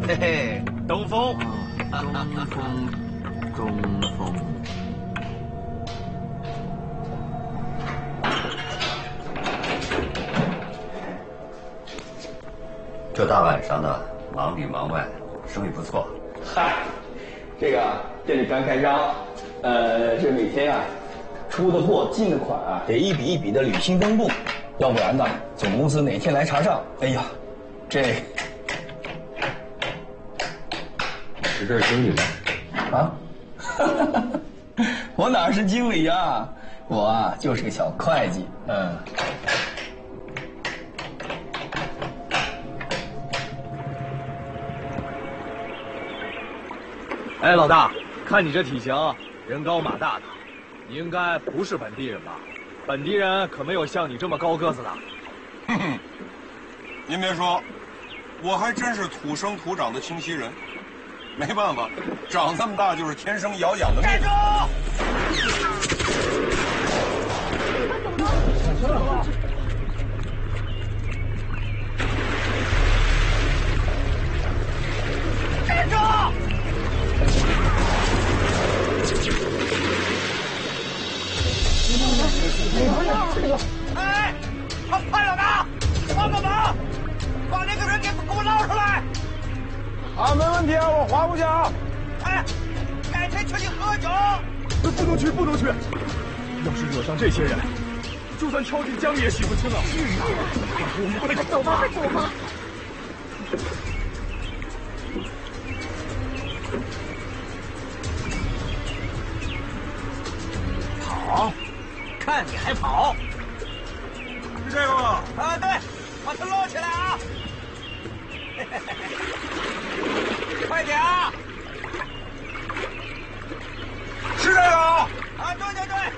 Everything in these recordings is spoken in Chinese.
嘿嘿，东风， 中风。 这大晚上的，忙里忙外，生意不错。 嗨，这个店里刚开张，这每天啊，出的货进的款啊，得一笔一笔的履新登录，要不然呢，总公司哪天来查账，哎呀，这是这经理吗？ 啊，我哪是经理呀，我啊就是个小会计， 哎，老大，看你这体型，人高马大的，你应该不是本地人吧？本地人可没有像你这么高个子的。 哼哼，您别说，我还真是土生土长的清溪人。没办法，长这么大就是天生咬痒的命。站住！ 站住！哎，潘老大，帮个忙，把那个人给我捞出来！ 啊，没问题啊，我划过去啊。 哎，改天请你喝酒。 不能去，不能去！要是惹上这些人，就算跳进江里也洗不清啊！我们不能走吧，快走吧！ 跑，看你还跑！ 是这个吗？ 啊，对，把他捞起来啊！快点啊！ 是这个啊！ 啊，对对对！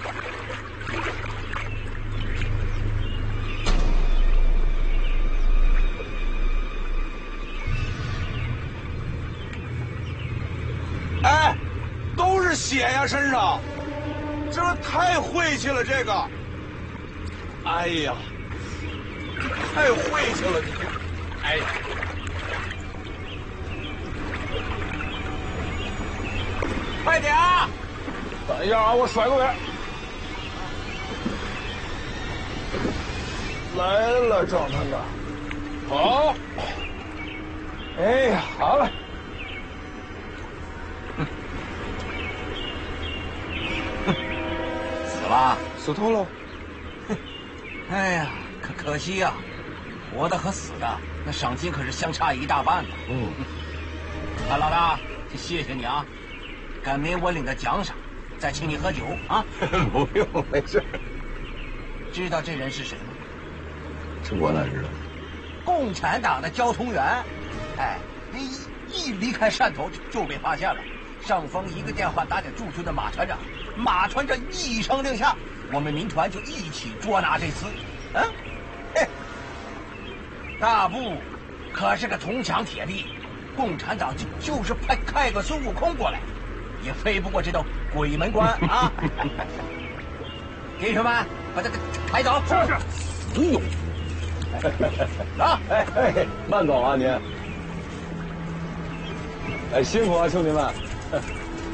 哎，都是血呀，身上，这太晦气了，这个。哎呀，太晦气了，你这，哎呀。 快点啊！ 等一下啊，我甩过去。来了，赵探长。好。哎呀，好了。 死了？ 死透了。 哎呀，可惜呀，活的和死的那赏金可是相差一大半呢。啊，老大，谢谢你啊！赶明我领个奖赏，再请你喝酒啊！ 不用，没事。 知道这人是谁吗？ 这我哪知道？ 共产党的交通员。哎，一离开汕头就被发现了。上峰一个电话打给驻村的马船长，马船长一声令下，我们民团就一起捉拿这厮。嘿，大部可是个铜墙铁壁，共产党就是派个孙悟空过来，也飞不过这道鬼门关啊！弟兄们，把他给抬走。是。哎呦，走！ 哎，慢走啊您。哎，辛苦啊，兄弟们。